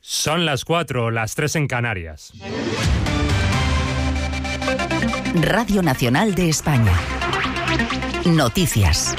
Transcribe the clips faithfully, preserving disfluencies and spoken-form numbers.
Son las cuatro, las tres en Canarias. Radio Nacional de España. Noticias.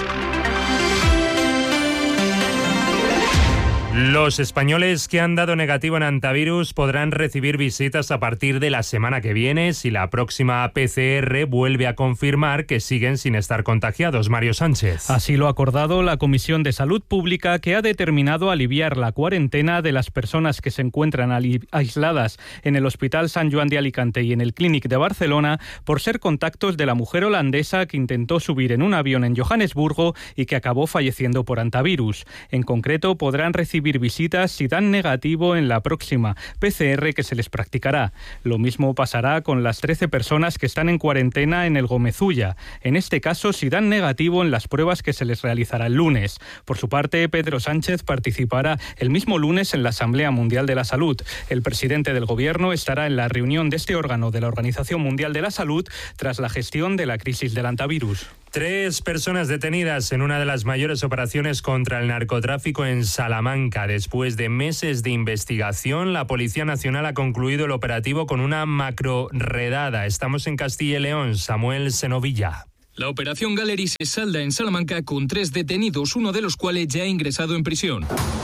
Los españoles que han dado negativo en antivirus podrán recibir visitas a partir de la semana que viene si la próxima P C R vuelve a confirmar que siguen sin estar contagiados. Mario Sánchez. Así lo ha acordado la Comisión de Salud Pública, que ha determinado aliviar la cuarentena de las personas que se encuentran aisladas en el Hospital Sant Joan de Alicante y en el Clínic de Barcelona por ser contactos de la mujer holandesa que intentó subir en un avión en Johannesburgo y que acabó falleciendo por antivirus. En concreto, podrán recibir visitas si dan negativo en la próxima P C R que se les practicará. Lo mismo pasará con las trece personas que están en cuarentena en el Gómez Ulla. En este caso, si dan negativo en las pruebas que se les realizará el lunes. Por su parte, Pedro Sánchez participará el mismo lunes en la Asamblea Mundial de la Salud. El presidente del Gobierno estará en la reunión de este órgano de la Organización Mundial de la Salud tras la gestión de la crisis del antivirus. Tres personas detenidas en una de las mayores operaciones contra el narcotráfico en Salamanca. Después de meses de investigación, la Policía Nacional ha concluido el operativo con una macro-redada. Estamos en Castilla y León. Samuel Senovilla. La operación Gallery se salda en Salamanca con tres detenidos, uno de los cuales ya ha ingresado en prisión.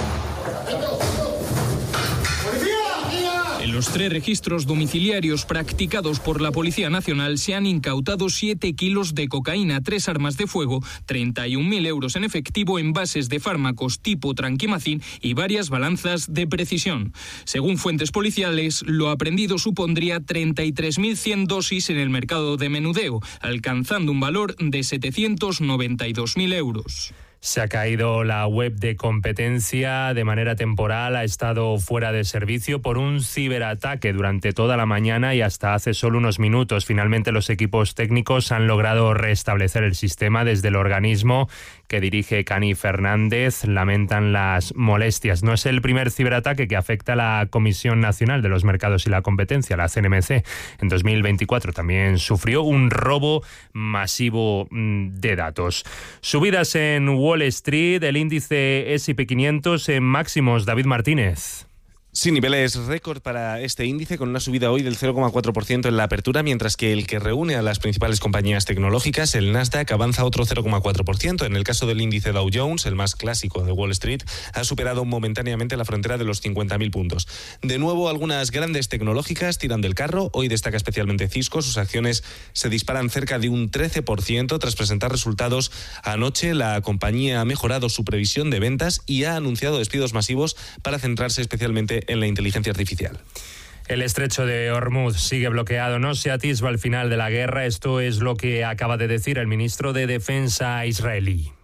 En los tres registros domiciliarios practicados por la Policía Nacional se han incautado siete kilos de cocaína, tres armas de fuego, treinta y un mil euros en efectivo, envases de fármacos tipo tranquimacin y varias balanzas de precisión. Según fuentes policiales, lo aprendido supondría treinta y tres mil cien dosis en el mercado de menudeo, alcanzando un valor de setecientos noventa y dos mil euros. Se ha caído la web de competencia de manera temporal, ha estado fuera de servicio por un ciberataque durante toda la mañana y hasta hace solo unos minutos. Finalmente los equipos técnicos han logrado restablecer el sistema. Desde el organismo que dirige Cani Fernández lamentan las molestias. No es el primer ciberataque que afecta a la Comisión Nacional de los Mercados y la Competencia, la C N M C. En dos mil veinticuatro también sufrió un robo masivo de datos. Subidas en Wall Street, el índice ese y pe quinientos en máximos. David Martínez. Sí, niveles récord para este índice, con una subida hoy del cero coma cuatro por ciento en la apertura, mientras que el que reúne a las principales compañías tecnológicas, el Nasdaq, avanza otro cero coma cuatro por ciento. En el caso del índice Dow Jones, el más clásico de Wall Street, ha superado momentáneamente la frontera de los cincuenta mil puntos. De nuevo, algunas grandes tecnológicas tiran del carro. Hoy destaca especialmente Cisco. Sus acciones se disparan cerca de un trece por ciento tras presentar resultados anoche. La compañía ha mejorado su previsión de ventas y ha anunciado despidos masivos para centrarse especialmente en la inteligencia artificial. El estrecho de Hormuz sigue bloqueado, no se atisba el final de la guerra. Esto es lo que acaba de decir el ministro de Defensa israelí.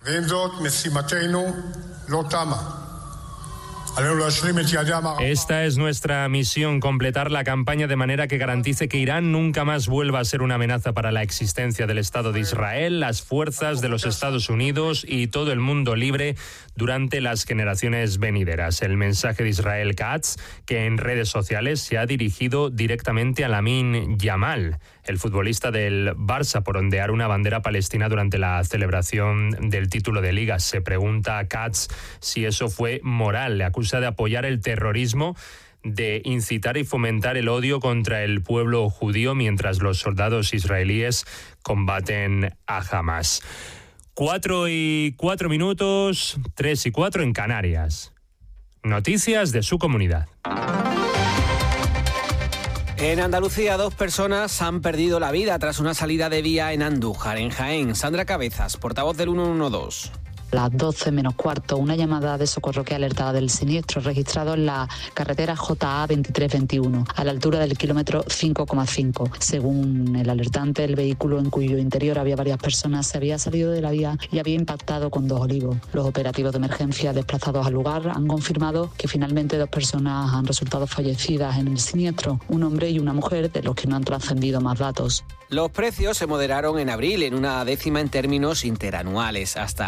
Esta es nuestra misión, completar la campaña de manera que garantice que Irán nunca más vuelva a ser una amenaza para la existencia del Estado de Israel, las fuerzas de los Estados Unidos y todo el mundo libre durante las generaciones venideras. El mensaje de Israel Katz, que en redes sociales se ha dirigido directamente a Lamine Yamal, el futbolista del Barça, por ondear una bandera palestina durante la celebración del título de Liga. Se pregunta a Katz si eso fue moral. Le acusa de apoyar el terrorismo, de incitar y fomentar el odio contra el pueblo judío mientras los soldados israelíes combaten a Hamas. Cuatro y cuatro minutos, tres y cuatro en Canarias. Noticias de su comunidad. En Andalucía, dos personas han perdido la vida tras una salida de vía en Andújar, en Jaén. Sandra Cabezas, portavoz del ciento doce. Las doce menos cuarto, una llamada de socorro que alertaba del siniestro registrado en la carretera J A veintitrés veintiuno, a la altura del kilómetro cinco coma cinco. Según el alertante, el vehículo, en cuyo interior había varias personas, se había salido de la vía y había impactado con dos olivos. Los operativos de emergencia desplazados al lugar han confirmado que finalmente dos personas han resultado fallecidas en el siniestro, un hombre y una mujer, de los que no han trascendido más datos. Los precios se moderaron en abril en una décima en términos interanuales, hasta el tres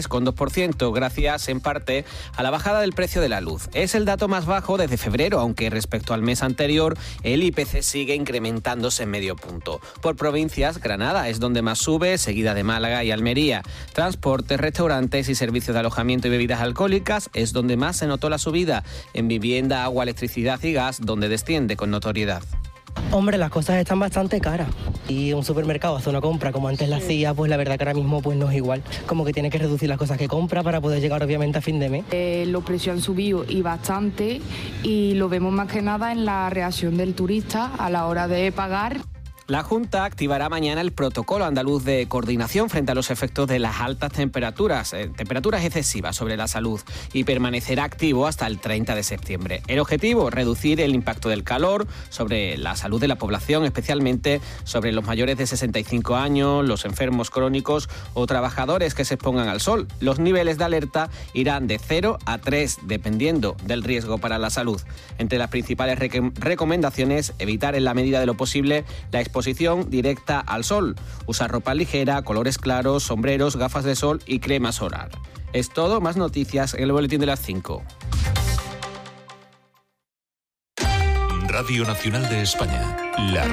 tres coma dos por ciento, gracias en parte a la bajada del precio de la luz. Es el dato más bajo desde febrero, aunque respecto al mes anterior el I P C sigue incrementándose en medio punto. Por provincias, Granada es donde más sube, seguida de Málaga y Almería. Transportes, restaurantes y servicios de alojamiento y bebidas alcohólicas es donde más se notó la subida. En vivienda, agua, electricidad y gas, donde desciende con notoriedad. Hombre, las cosas están bastante caras y un supermercado hace una compra como antes la hacía, pues la verdad que ahora mismo pues no es igual. Como que tiene que reducir las cosas que compra para poder llegar obviamente a fin de mes. Eh, los precios han subido y bastante, y lo vemos más que nada en la reacción del turista a la hora de pagar. La Junta activará mañana el protocolo andaluz de coordinación frente a los efectos de las altas temperaturas, eh, temperaturas excesivas sobre la salud, y permanecerá activo hasta el treinta de septiembre. El objetivo, reducir el impacto del calor sobre la salud de la población, especialmente sobre los mayores de sesenta y cinco años, los enfermos crónicos o trabajadores que se expongan al sol. Los niveles de alerta irán de cero a tres, dependiendo del riesgo para la salud. Entre las principales rec- recomendaciones, evitar en la medida de lo posible la exposición directa al sol, usar ropa ligera, colores claros, sombreros, gafas de sol y crema solar. Es todo, más noticias en el boletín de las cinco. Radio Nacional de España, la